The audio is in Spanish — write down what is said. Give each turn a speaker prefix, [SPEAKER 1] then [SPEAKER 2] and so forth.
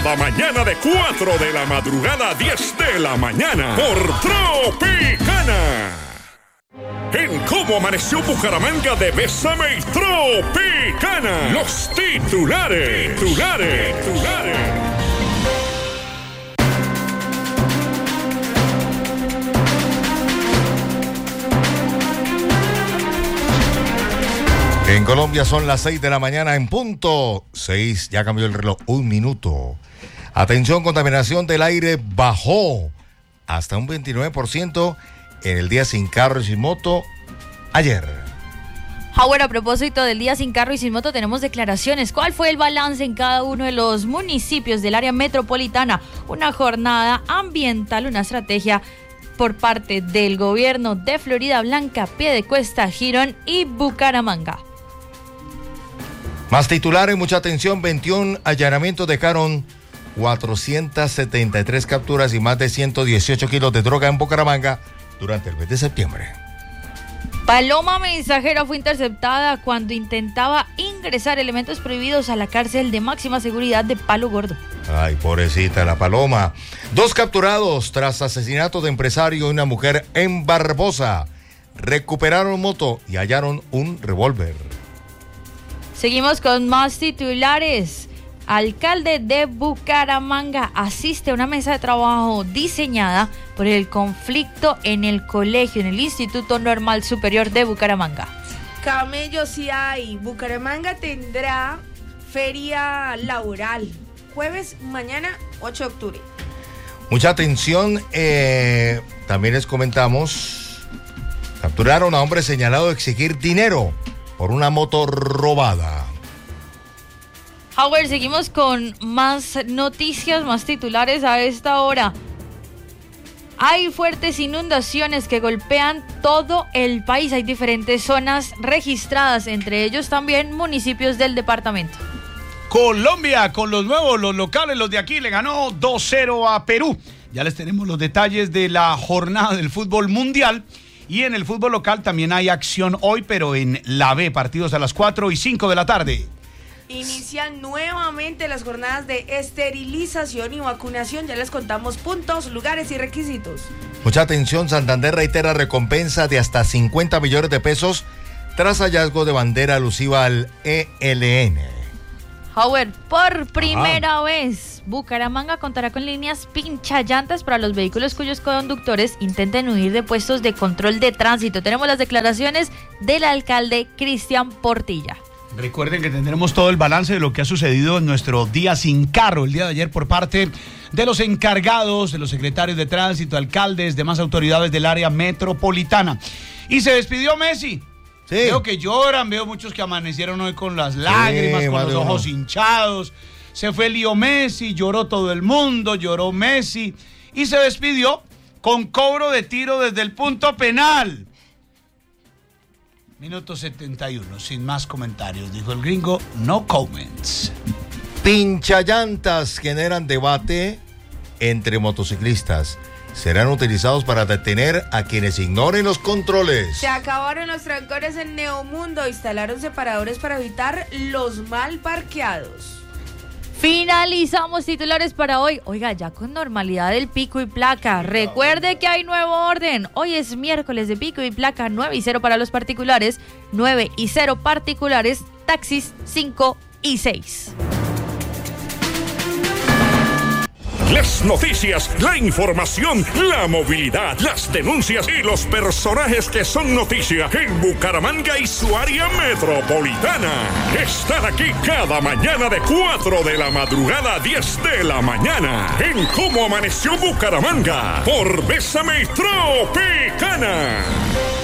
[SPEAKER 1] cada mañana de 4 de la madrugada a 10 de la mañana por Tropicana. En Cómo Amaneció Bucaramanga de Bésame y Tropicana. Los titulares.
[SPEAKER 2] En Colombia son las 6 de la mañana en punto. 6, ya cambió el reloj, 1 minuto. Atención, contaminación del aire bajó hasta un 29% en el día sin carro y sin moto ayer.
[SPEAKER 3] Howard, a propósito del día sin carro y sin moto, tenemos declaraciones. ¿Cuál fue el balance en cada uno de los municipios del área metropolitana? Una jornada ambiental, una estrategia por parte del gobierno de Florida Blanca, Piedecuesta, Girón y Bucaramanga.
[SPEAKER 2] Más titulares, mucha atención, 21 allanamientos dejaron 473 capturas y más de 118 kilos de droga en Bucaramanga durante el mes de septiembre.
[SPEAKER 3] Paloma mensajera fue interceptada cuando intentaba ingresar elementos prohibidos a la cárcel de máxima seguridad de Palo Gordo.
[SPEAKER 2] Ay, pobrecita la paloma. 2 capturados tras asesinato de empresario y una mujer en Barbosa. Recuperaron moto y hallaron un revólver.
[SPEAKER 3] Seguimos con más titulares. Alcalde de Bucaramanga asiste a una mesa de trabajo diseñada por el conflicto en el colegio, en el Instituto Normal Superior de Bucaramanga.
[SPEAKER 4] Camellos sí hay. Bucaramanga tendrá feria laboral. Jueves, mañana, 8 de octubre.
[SPEAKER 2] Mucha atención, también les comentamos, capturaron a hombre señalado de exigir dinero por una moto robada.
[SPEAKER 3] Howard, seguimos con más noticias, más titulares a esta hora. Hay fuertes inundaciones que golpean todo el país. Hay diferentes zonas registradas, entre ellos también municipios del departamento.
[SPEAKER 5] Colombia, con los nuevos, los locales, los de aquí, le ganó 2-0 a Perú. Ya les tenemos los detalles de la jornada del fútbol mundial. Y en el fútbol local también hay acción hoy, pero en la B, partidos a las 4 y 5 de la tarde.
[SPEAKER 4] Inician nuevamente las jornadas de esterilización y vacunación. Ya les contamos puntos, lugares y requisitos.
[SPEAKER 2] Mucha atención, Santander reitera recompensa de hasta 50 millones de pesos tras hallazgo de bandera alusiva al ELN.
[SPEAKER 3] Howard, por primera vez, Bucaramanga contará con líneas pinchallantas para los vehículos cuyos conductores intenten huir de puestos de control de tránsito. Tenemos las declaraciones del alcalde Cristian Portilla.
[SPEAKER 5] Recuerden que tendremos todo el balance de lo que ha sucedido en nuestro día sin carro el día de ayer por parte de los encargados, de los secretarios de tránsito, alcaldes, demás autoridades del área metropolitana. Y se despidió Messi. Sí. Veo que lloran, veo muchos que amanecieron hoy con las lágrimas, con los ojos hinchados. Se fue Leo Messi, lloró todo el mundo, lloró Messi y se despidió con cobro de tiro desde el punto penal. Minuto 71, sin más comentarios, dijo el gringo, no comments.
[SPEAKER 2] Pinchallantas generan debate entre motociclistas. Serán utilizados para detener a quienes ignoren los controles.
[SPEAKER 4] Se acabaron los trancones en Neomundo. Instalaron separadores para evitar los mal parqueados.
[SPEAKER 3] Finalizamos titulares para hoy. Oiga, ya con normalidad el pico y placa. Recuerde que hay nuevo orden. Hoy es miércoles de pico y placa, 9 y 0 para los particulares, 9 y 0 particulares, taxis 5 y 6.
[SPEAKER 1] Las noticias, la información, la movilidad, las denuncias y los personajes que son noticia en Bucaramanga y su área metropolitana. Están aquí cada mañana de 4 de la madrugada a 10 de la mañana en Cómo Amaneció Bucaramanga por Bésame y Tropicana.